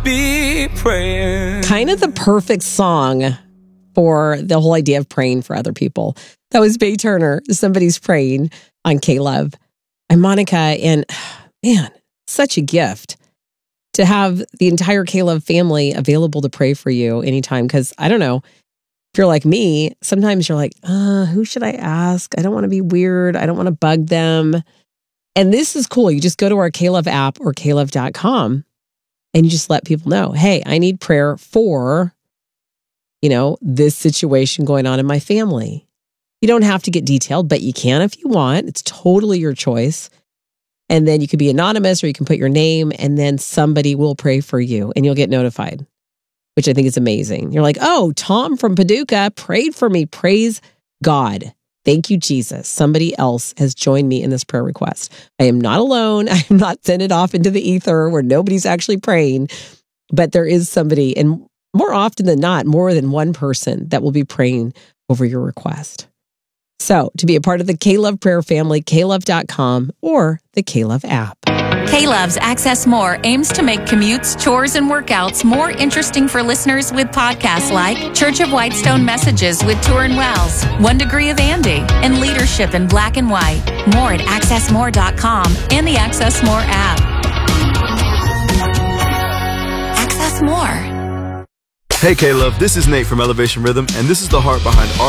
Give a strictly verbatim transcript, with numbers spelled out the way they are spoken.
be praying. Kind of the perfect song for the whole idea of praying for other people. That was Bay Turner. Somebody's praying on K-Love. And Monica, and man, such a gift to have the entire K-Love family available to pray for you anytime. Because I don't know, if you're like me, sometimes you're like, uh, who should I ask? I don't want to be weird. I don't want to bug them. And this is cool. You just go to our K-Love app or K love dot com and you just let people know, hey, I need prayer for, you know, this situation going on in my family. You don't have to get detailed, but you can if you want. It's totally your choice. And then you could be anonymous or you can put your name and then somebody will pray for you and you'll get notified, which I think is amazing. You're like, oh, Tom from Paducah prayed for me. Praise God. Thank you, Jesus. Somebody else has joined me in this prayer request. I am not alone. I am not sent it off into the ether where nobody's actually praying, but there is somebody, and more often than not, more than one person that will be praying over your request. So to be a part of the K-Love prayer family, K love dot com or the K-Love app. K-Love's Access More aims to make commutes, chores, and workouts more interesting for listeners with podcasts like Church of Whitestone Messages with Turin Wells, One Degree of Andy, and Leadership in Black and White. More at access more dot com and the Access More app. Access More. Hey K-Love, this is Nate from Elevation Rhythm, and this is the heart behind our